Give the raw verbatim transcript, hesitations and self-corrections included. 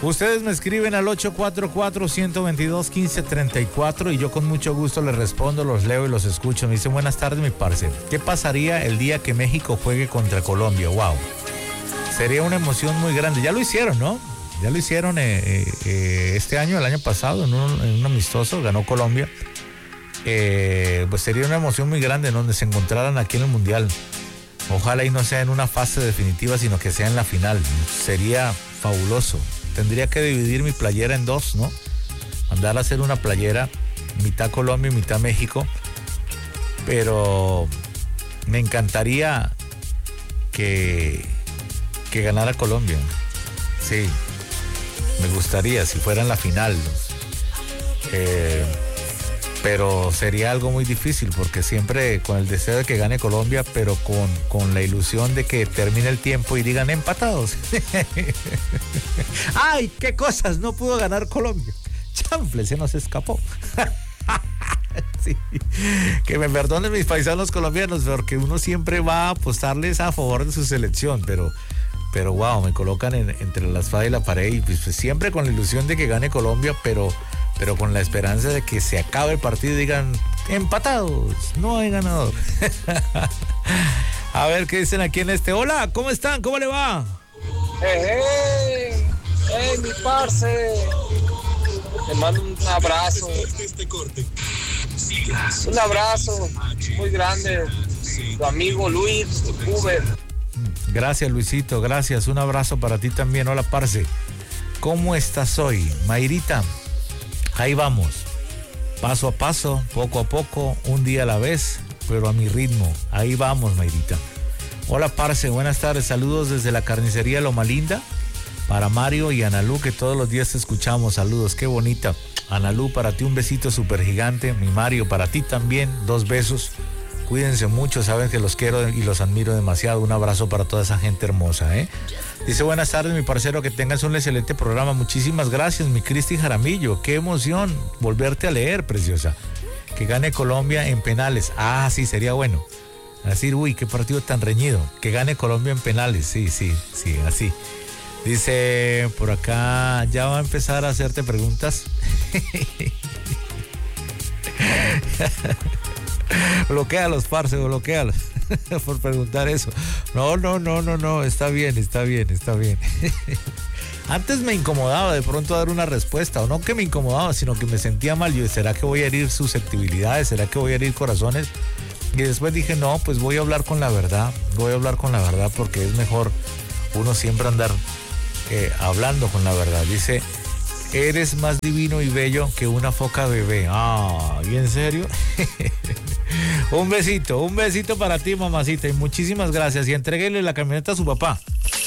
Ustedes me escriben al ocho cuatro cuatro, uno dos dos, uno cinco tres cuatro y yo con mucho gusto les respondo, los leo y los escucho. Me dicen, buenas tardes, mi parce. ¿Qué pasaría el día que México juegue contra Colombia? Wow. Sería una emoción muy grande. Ya lo hicieron, ¿no? Ya lo hicieron eh, eh, este año, el año pasado, en un, en un amistoso, ganó Colombia. Eh, pues sería una emoción muy grande, ¿no? Donde se encontraran aquí en el Mundial. Ojalá y no sea en una fase definitiva, sino que sea en la final. Sería fabuloso. Tendría que dividir mi playera en dos, ¿no? Mandar a hacer una playera, mitad Colombia y mitad México. Pero me encantaría que, que ganara Colombia. Sí, me gustaría si fuera en la final. Eh, pero sería algo muy difícil porque siempre con el deseo de que gane Colombia, pero con, con la ilusión de que termine el tiempo y digan empatados. ¡Ay, qué cosas! No pudo ganar Colombia. Chanfle, se nos escapó. Sí. Que me perdonen mis paisanos colombianos, porque uno siempre va a apostarles a favor de su selección, pero... Pero wow, me colocan en, entre la espada y la pared y pues, pues, siempre con la ilusión de que gane Colombia, pero, pero con la esperanza de que se acabe el partido y digan empatados, no hay ganador. A ver qué dicen aquí en este. Hola, ¿cómo están? ¿Cómo le va? ¡Hey, hey! ¡Hey, mi parce! Te mando un abrazo. Un abrazo muy grande. Tu amigo Luis Uber. Gracias, Luisito, gracias. Un abrazo para ti también. Hola, parce. ¿Cómo estás hoy? Mayrita, ahí vamos. Paso a paso, poco a poco, un día a la vez, pero a mi ritmo. Ahí vamos, Mayrita. Hola, parce, buenas tardes. Saludos desde la carnicería Loma Linda para Mario y Analú, que todos los días te escuchamos. Saludos, qué bonita. Analú, para ti un besito súper gigante. Mi Mario, para ti también, dos besos. Cuídense mucho, saben que los quiero y los admiro demasiado. Un abrazo para toda esa gente hermosa, ¿eh? Dice, buenas tardes, mi parcero, que tengas un excelente programa. Muchísimas gracias, mi Cristi Jaramillo. Qué emoción volverte a leer, preciosa. Que gane Colombia en penales. Ah, sí, sería bueno. Decir, uy, qué partido tan reñido. Que gane Colombia en penales. Sí, sí, sí, así. Dice, por acá, ya va a empezar a hacerte preguntas. Bloquéalos, parce, bloquéalos por preguntar eso. No, no, no, no, no, está bien, está bien, está bien. Antes me incomodaba de pronto dar una respuesta, o no que me incomodaba, sino que me sentía mal. Yo, ¿será que voy a herir susceptibilidades? ¿Será que voy a herir corazones? Y después dije, no, pues voy a hablar con la verdad, voy a hablar con la verdad porque es mejor uno siempre andar eh, hablando con la verdad. Dice, eres más divino y bello que una foca bebé. Ah, ¿y en serio? Un besito, un besito para ti, mamacita, y muchísimas gracias. Y entréguele la camioneta a su papá.